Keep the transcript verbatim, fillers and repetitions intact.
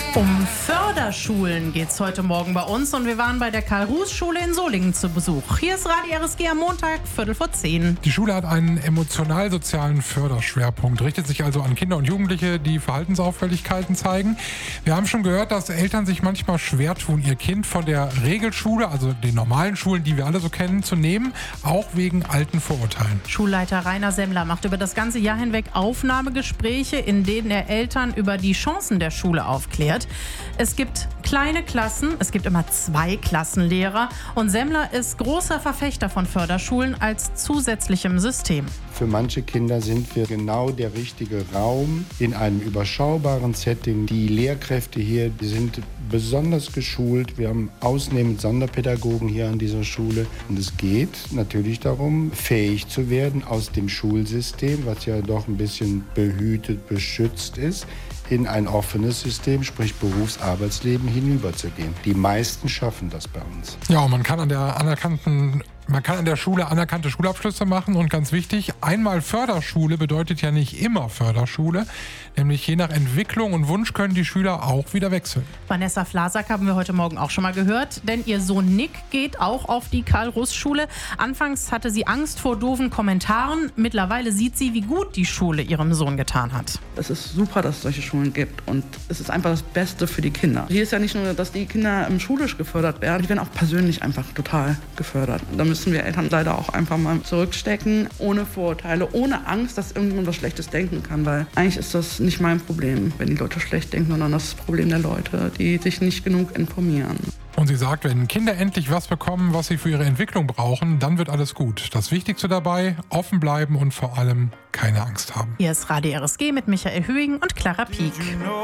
Um Förderschulen geht es heute Morgen bei uns und wir waren bei der Karl-Ruß-Schule in Solingen zu Besuch. Hier ist Radio R S G am Montag, Viertel vor zehn. Die Schule hat einen emotional-sozialen Förderschwerpunkt, richtet sich also an Kinder und Jugendliche, die Verhaltensauffälligkeiten zeigen. Wir haben schon gehört, dass Eltern sich manchmal schwer tun, ihr Kind von der Regelschule, also den normalen Schulen, die wir alle so kennen, zu nehmen, auch wegen alten Vorurteilen. Schulleiter Rainer Semmler macht über das ganze Jahr hinweg Aufnahmegespräche, in denen er Eltern über die Chancen der Schule aufklärt. Es gibt kleine Klassen, es gibt immer zwei Klassenlehrer und Semmler ist großer Verfechter von Förderschulen als zusätzlichem System. Für manche Kinder sind wir genau der richtige Raum in einem überschaubaren Setting. Die Lehrkräfte hier, die sind besonders geschult. Wir haben ausnehmend Sonderpädagogen hier an dieser Schule. Und es geht natürlich darum, fähig zu werden, aus dem Schulsystem, was ja doch ein bisschen behütet, beschützt ist, in ein offenes System, sprich Berufs-Arbeitsleben hinüberzugehen. Die meisten schaffen das bei uns. Ja, und man kann an der anerkannten Man kann an der Schule anerkannte Schulabschlüsse machen und ganz wichtig, einmal Förderschule bedeutet ja nicht immer Förderschule, nämlich je nach Entwicklung und Wunsch können die Schüler auch wieder wechseln. Vanessa Flasack haben wir heute Morgen auch schon mal gehört, denn ihr Sohn Nick geht auch auf die Karl-Ruß-Schule. Anfangs hatte sie Angst vor doofen Kommentaren, mittlerweile sieht sie, wie gut die Schule ihrem Sohn getan hat. Es ist super, dass es solche Schulen gibt und es ist einfach das Beste für die Kinder. Hier ist ja nicht nur, dass die Kinder schulisch gefördert werden, die werden auch persönlich einfach total gefördert. Da müssen wir Eltern leider auch einfach mal zurückstecken, ohne Vorurteile, ohne Angst, dass irgendjemand was Schlechtes denken kann, weil eigentlich ist das nicht mein Problem, wenn die Leute schlecht denken, sondern das Problem der Leute, die sich nicht genug informieren. Und sie sagt, wenn Kinder endlich was bekommen, was sie für ihre Entwicklung brauchen, dann wird alles gut. Das Wichtigste dabei, offen bleiben und vor allem keine Angst haben. Hier ist Radio R S G mit Michael Hüing und Clara Pieck.